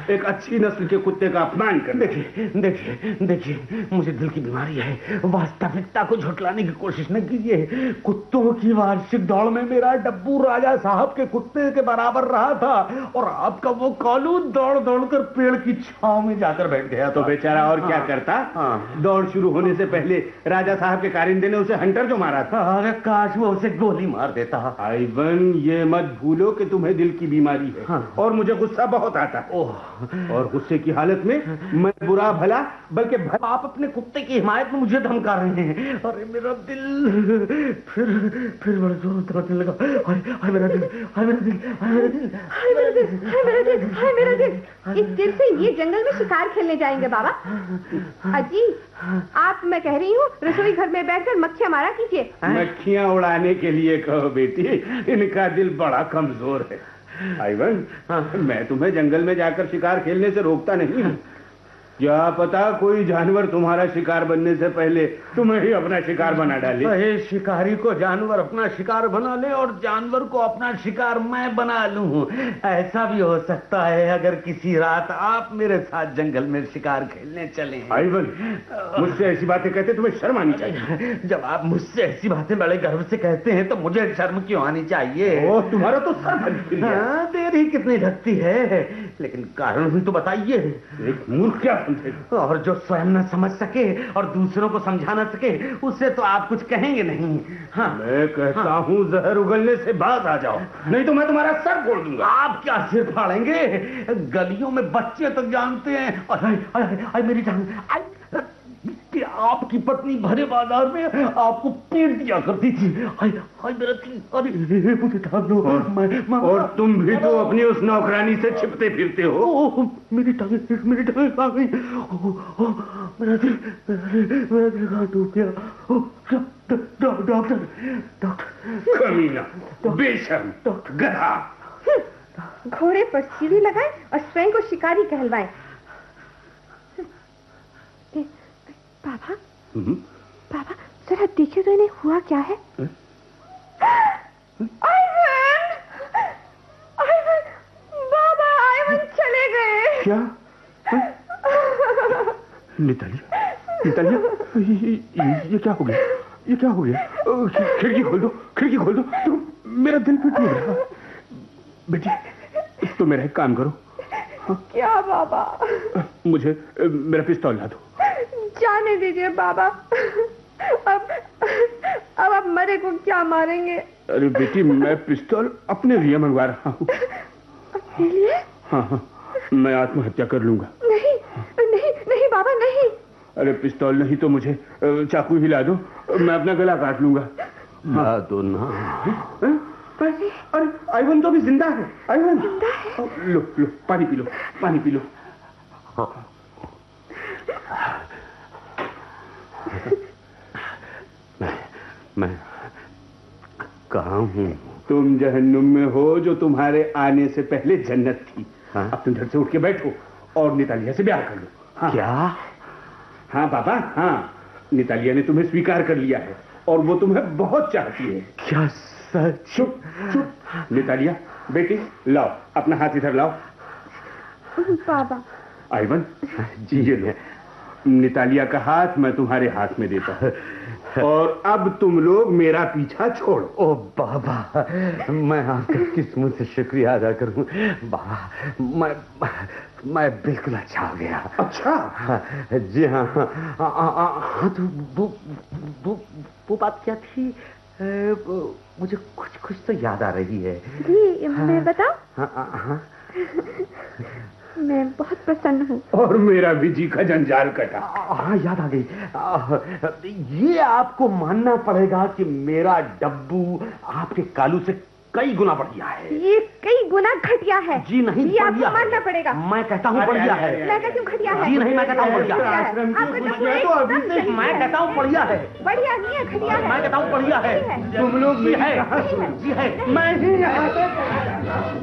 एक अच्छी नस्ल के कुत्ते का अपमान कर। देखिए देखिए देखिए, मुझे दिल की बीमारी है। वास्तविकता को झुठलाने की कोशिश न कीजिए। कुत्तों की वार्षिक दौड़ में मेरा डब्बू राजा साहब के कुत्ते के बराबर रहा था, और आपका वो कालू दौड़ दौड़कर पेड़ की छांव में जाकर बैठ गया। तो बेचारा और क्या करता? दौड़ शुरू होने से पहले राजा साहब के कारिंदे ने उसे हंटर जो मारा था। अरे काश वो उसे गोली मार देता। आइवन, ये मत भूलो कि तुम्हें दिल की बीमारी है। और मुझे गुस्सा बहुत आता है। और गुस्से की हालत में मैं बुरा भला बल्कि आप अपने कुत्ते की हिमायत में मुझे धमका रहे हैं। अरे मेरा दिल फिर बड़ा जोर दर्दने लगा। हाय मेरा दिल, हाय मेरा दिल, हाय मेरा दिल, हाय मेरा दिल, हाय मेरा दिल, हाय मेरा दिल। इस दिल से ये जंगल में शिकार खेलने जाएंगे बाबा। अजी, आप, मैं कह रही हूँ, रसोई घर में बैठकर मक्खियाँ मारा कीजिए। मक्खियाँ उड़ाने के लिए कहो बेटी, इनका दिल बड़ा कमजोर है। आइवन, मैं तुम्हें जंगल में जाकर शिकार खेलने से रोकता नहीं। क्या पता कोई जानवर तुम्हारा शिकार बनने से पहले तुम्हें ही अपना शिकार बना डाले। शिकारी को जानवर अपना शिकार बना ले और जानवर को अपना शिकार मैं बना लूं। ऐसा भी हो सकता है अगर किसी रात आप मेरे साथ जंगल में शिकार खेलने चले। आइवन, मुझसे ऐसी बातें कहते तुम्हें शर्म आनी चाहिए। जब आप मुझसे ऐसी बातें बड़े गर्व से कहते हैं तो मुझे शर्म क्यों आनी चाहिए? तुम्हारा तो सर देरी कितनी लगती है, लेकिन कारण भी तो बताइए। एक मूर्ख क्या और जो स्वयं न समझ सके और दूसरों को समझा न सके, उससे तो आप कुछ कहेंगे नहीं। मैं कहता हूँ जहर उगलने से बात आ जाओ, नहीं तो मैं तुम्हारा सर फोड़ दूंगा। आप क्या सिर फाड़ेंगे? गलियों में बच्चे तक जानते हैं। मेरी जान, आपकी पत्नी भरे बाजार में आपको पीट दिया करती थी। मेरा दिल, अरे मुझे ठाक दो। और तुम भी तो अपनी उस नौकरानी से छिपते फिरते हो। मेरी टांगे आ गई। मेरा दिल कहाँ डूब गया? डॉक्टर। कमीना, बेशर्म, गधा। घोड़े पर सीढ़ी लगाए और स्वयं को शिकारी कहलवाए। बाबा, बाबा जरा देखिए तो इन्हें हुआ क्या है। आइवन, आइवन, बाबा आइवन चले गए। क्या? नितालिया, ये क्या हो गया? ये क्या हो गया? खिड़की खोल दो। मेरा दिल पिट नहीं रहा। बेटी, तो मेरा एक काम करो। क्या बाबा? मुझे मेरा पिस्तौल ला दो। जाने दीजिए बाबा, अब आप मरे को क्या मारेंगे? अरे बेटी, मैं पिस्तौल अपने लिए मंगवा रहा हूँ। अपने लिए? हाँ, मैं आत्महत्या कर लूंगा। नहीं बाबा, नहीं। अरे पिस्तौल नहीं तो मुझे चाकू हिला दो, मैं अपना गला काट लूंगा। ला दो ना। अरे आइवन तो अभी जिंदा है। आइवन, जिंदा है? लो, पानी पी लो। मैं कहाँ हूँ? तुम जहन्नुम में हो, जो तुम्हारे आने से पहले जन्नत थी। अब तुम झट से उठ के बैठो और नितालिया से ब्याह कर लो। क्या? हाँ बाबा, हाँ, नितालिया ने तुम्हें स्वीकार कर लिया है और वो तुम्हें बहुत चाहती है। क्या सच? चुप। नितालिया बेटी, लाओ अपना हाथ इधर लाओ। बाबा। आइवन जी, ये लो। नितालिया का हाथ मैं तुम्हारे हाथ में देता हूँ और अब तुम लोग मेरा पीछा छोड़ो। ओ बाबा, मैं आपका किस मुंह से शुक्रिया अदा करूं। बाबा, मैं बिल्कुल अच्छा हो गया। अच्छा? जी हाँ। तो वो बात क्या थी? मुझे कुछ तो याद आ रही है। जी, मैं बताऊं? हाँ। मैं बहुत प्रसन्न हूँ। और मेरा भी जी का जंजाल कटा। हाँ, याद आ गई। ये आपको मानना पड़ेगा कि मेरा डब्बू आपके कालू से कई गुना बढ़िया है। ये कई गुना घटिया है। जी नहीं, ये आपको मानना पड़ेगा। मैं कहता हूँ बढ़िया है। मैं कहती हूँ घटिया है। जी नहीं, मैं कहता हूँ बढ़िया है। मैं कहता हूँ बढ़िया है। बढ़िया नहीं है, घटिया है। मैं कहता हूँ बढ़िया है। तुम लोग जी है, मैं ही